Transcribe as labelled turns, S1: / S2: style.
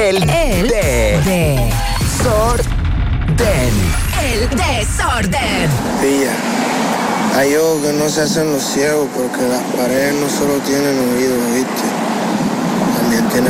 S1: El desorden.
S2: El desorden.
S3: Pilla, hay ojos que no se hacen los ciegos porque las paredes no solo tienen oídos, ¿viste? También tienen